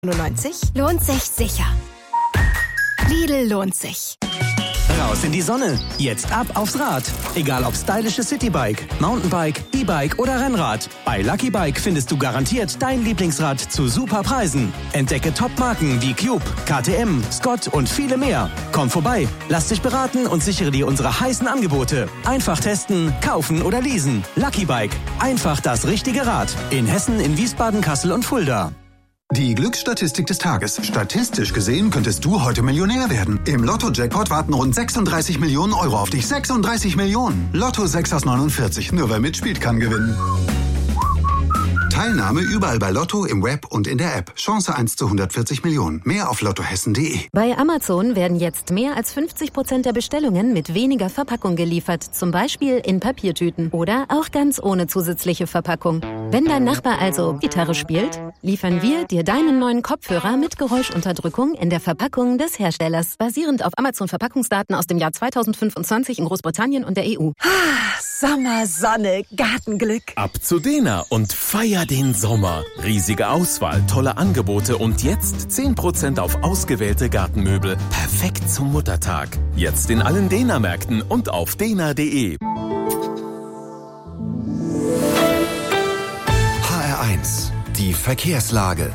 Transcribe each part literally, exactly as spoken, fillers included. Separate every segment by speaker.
Speaker 1: neunzig lohnt sich sicher. Lidl lohnt sich.
Speaker 2: Raus in die Sonne. Jetzt ab aufs Rad. Egal ob stylisches Citybike, Mountainbike, E-Bike oder Rennrad. Bei Lucky Bike findest du garantiert dein Lieblingsrad zu super Preisen. Entdecke Top-Marken wie Cube, K T M, Scott und viele mehr. Komm vorbei, lass dich beraten und sichere dir unsere heißen Angebote. Einfach testen, kaufen oder leasen. Lucky Bike. Einfach das richtige Rad. In Hessen, in Wiesbaden, Kassel und Fulda.
Speaker 3: Die Glücksstatistik des Tages. Statistisch gesehen könntest du heute Millionär werden. Im Lotto-Jackpot warten rund sechsunddreißig Millionen Euro auf dich. sechsunddreißig Millionen. Lotto sechs aus neunundvierzig. Nur wer mitspielt, kann gewinnen. Teilnahme überall bei Lotto, im Web und in der App. Chance eins zu hundertvierzig Millionen. Mehr auf lottohessen punkt de.
Speaker 4: Bei Amazon werden jetzt mehr als fünfzig Prozent der Bestellungen mit weniger Verpackung geliefert. Zum Beispiel in Papiertüten oder auch ganz ohne zusätzliche Verpackung. Wenn dein Nachbar also Gitarre spielt, liefern wir dir deinen neuen Kopfhörer mit Geräuschunterdrückung in der Verpackung des Herstellers. Basierend auf Amazon-Verpackungsdaten aus dem Jahr zweitausendfünfundzwanzig in Großbritannien und der E U.
Speaker 1: Sommer, Sonne, Gartenglück.
Speaker 5: Ab zu Dena und feier den Sommer. Riesige Auswahl, tolle Angebote und jetzt zehn Prozent auf ausgewählte Gartenmöbel. Perfekt zum Muttertag. Jetzt in allen Dena-Märkten und auf dena punkt de.
Speaker 6: H R eins. Die Verkehrslage.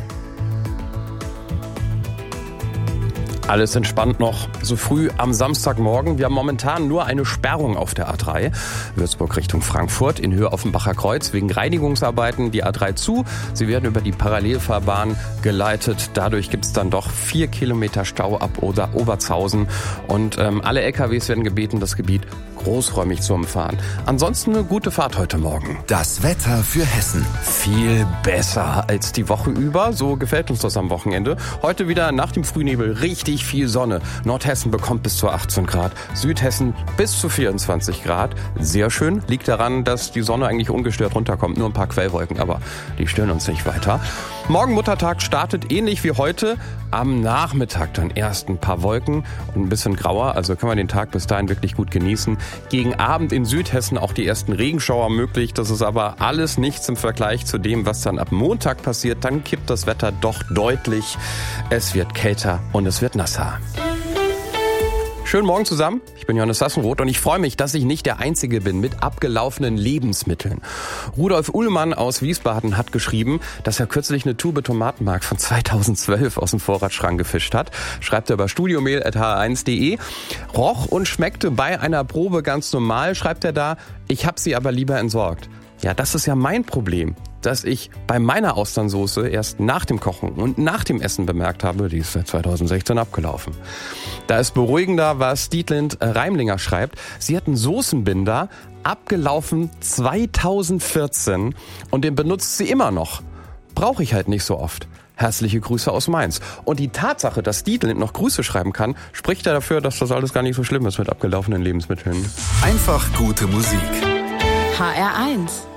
Speaker 7: Alles entspannt noch so früh am Samstagmorgen. Wir haben momentan nur eine Sperrung auf der A drei. Würzburg Richtung Frankfurt in Höhe Offenbacher Kreuz wegen Reinigungsarbeiten die A drei zu. Sie werden über die Parallelfahrbahn geleitet. Dadurch gibt es dann doch vier Kilometer Stau ab Oder Obertshausen. Und ähm, alle L K Ws werden gebeten, das Gebiet großräumig zu umfahren. Ansonsten eine gute Fahrt heute Morgen.
Speaker 6: Das Wetter für Hessen.
Speaker 7: Viel besser als die Woche über. So gefällt uns das am Wochenende. Heute wieder nach dem Frühnebel richtig viel Sonne. Nordhessen bekommt bis zu achtzehn Grad. Südhessen bis zu vierundzwanzig Grad. Sehr schön. Liegt daran, dass die Sonne eigentlich ungestört runterkommt. Nur ein paar Quellwolken, aber die stören uns nicht weiter. Morgen Muttertag startet ähnlich wie heute. Am Nachmittag dann erst ein paar Wolken und ein bisschen grauer. Also kann man den Tag bis dahin wirklich gut genießen. Gegen Abend in Südhessen auch die ersten Regenschauer möglich. Das ist aber alles nichts im Vergleich zu dem, was dann ab Montag passiert. Dann kippt das Wetter doch deutlich. Es wird kälter und es wird nasser. Schönen Morgen zusammen, ich bin Johannes Sassenroth und ich freue mich, dass ich nicht der Einzige bin mit abgelaufenen Lebensmitteln. Rudolf Uhlmann aus Wiesbaden hat geschrieben, dass er kürzlich eine Tube Tomatenmark von zweitausendzwölf aus dem Vorratsschrank gefischt hat. Schreibt er bei studiomail at h r eins punkt de. Roch und schmeckte bei einer Probe ganz normal, schreibt er da, ich habe sie aber lieber entsorgt. Ja, das ist ja mein Problem, dass ich bei meiner Austernsoße erst nach dem Kochen und nach dem Essen bemerkt habe, die ist seit zweitausendsechzehn abgelaufen. Da ist beruhigender, was Dietlind Reimlinger schreibt. Sie hat einen Soßenbinder, abgelaufen zweitausendvierzehn und den benutzt sie immer noch. Brauche ich halt nicht so oft. Herzliche Grüße aus Mainz. Und die Tatsache, dass Dietlind noch Grüße schreiben kann, spricht ja dafür, dass das alles gar nicht so schlimm ist mit abgelaufenen Lebensmitteln.
Speaker 6: Einfach gute Musik.
Speaker 1: H R eins.